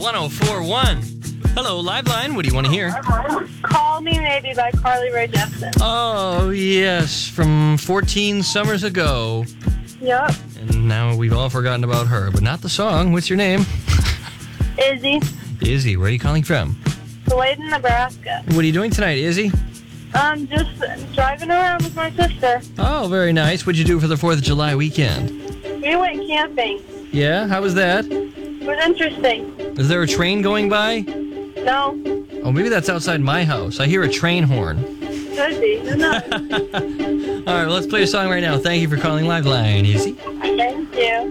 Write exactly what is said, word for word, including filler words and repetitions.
one oh four point one. Hello, Liveline. What do you want to hear? Call Me Maybe by Carly Rae Jepsen. Oh, yes. From fourteen summers ago. Yep. And now we've all forgotten about her, but not the song. What's your name? Izzy. Izzy, where are you calling from? Bladen, Nebraska. What are you doing tonight, Izzy? Um, just driving around with my sister. Oh, very nice. What'd you do for the fourth of July weekend? We went camping. Yeah? How was that? It was interesting. Is there a train going by? No. Oh, maybe that's outside my house. I hear a train horn. Could be. Who knows? All right, well, let's play a song right now. Thank you for calling Liveline, Izzy. Thank you.